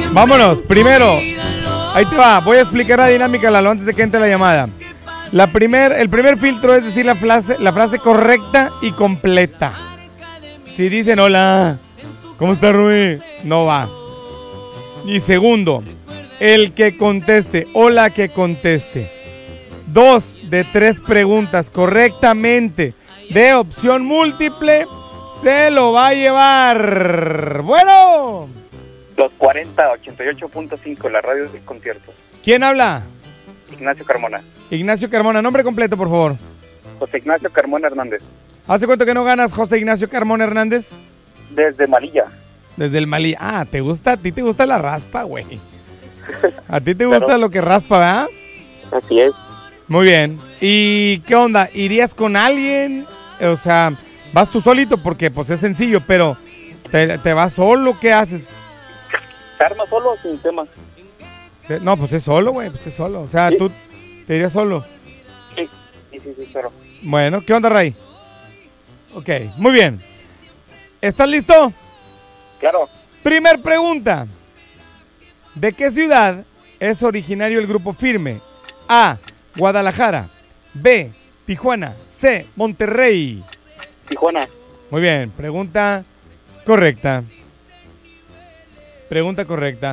Vámonos, primero. Ahí te va, voy a explicar la dinámica, Lalo, antes de que entre la llamada. El primer filtro es decir la frase correcta y completa. Si dicen hola, ¿cómo está Rui? No va. Y segundo, el que conteste o la que conteste 2 de 3 preguntas correctamente de opción múltiple se lo va a llevar. Bueno. Los 40, 88.5, la radio del concierto. ¿Quién habla? Ignacio Carmona. Ignacio Carmona, nombre completo, por favor. José Ignacio Carmona Hernández. ¿Hace cuánto que no ganas, José Ignacio Carmona Hernández? Desde Malilla. Desde el Malí. Ah, a ti te gusta la raspa, güey. A ti te gusta lo que raspa, ¿verdad? Así es. Muy bien. ¿Y qué onda? ¿Irías con alguien? O sea, ¿vas tú solito? Porque pues es sencillo, pero ¿te vas solo? ¿Qué haces? ¿Se arma solo o sin tema? No, pues es solo, güey, pues es solo. O sea, ¿sí? ¿Tú te irías solo? Sí, solo. Bueno, ¿qué onda, Ray? Ok, muy bien. ¿Estás listo? Claro. Primer pregunta. ¿De qué ciudad es originario el grupo Firme? A, Guadalajara. B, Tijuana. C, Monterrey. Tijuana. Muy bien, pregunta correcta. Pregunta correcta.